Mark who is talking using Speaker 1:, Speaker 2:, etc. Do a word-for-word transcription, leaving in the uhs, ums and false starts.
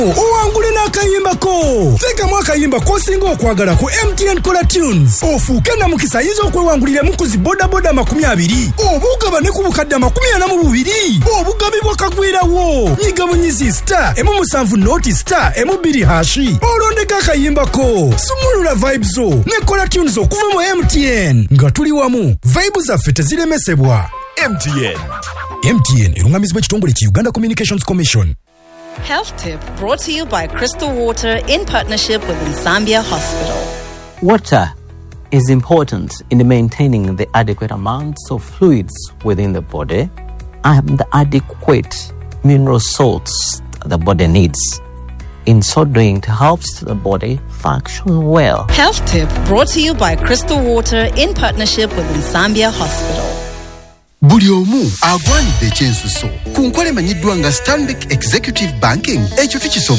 Speaker 1: owangule n'akayimba ko. Teekamu akayimba k'osinga okwagala ku M T N Color Tunes. Ofuuke na mukisa ayinza okwewangulira mu kuzi boda boda makumi abiri. Obugaba ne ku bukadde makumi ana mu bubiri. Obugabibwa kagwirawo. Nyiga bunyizi star emu musanvu noti star emu bbiri hashi. Olondeka akayimba ko. Sumulula vibes zo ne Color Tunes okuva mu M T N. Nga tuli wamu. Vibes zaffe teziremesebwa.
Speaker 2: M T N.
Speaker 1: M T N erungamizibwa ekitongole ki Uganda Communications Commission.
Speaker 3: Health Tip brought to you by Crystal Water in partnership with Zambia Hospital.
Speaker 4: Water is important in maintaining the adequate amounts of fluids within the body and the adequate mineral salts the body needs. In so doing, it helps the body function well.
Speaker 3: Health Tip brought to you by Crystal Water in partnership with Zambia Hospital.
Speaker 5: Buli omu agwanidde ekyensuso ku nkola emanyiddwa nga Stanbic Executive Banking ekyo tukisobola.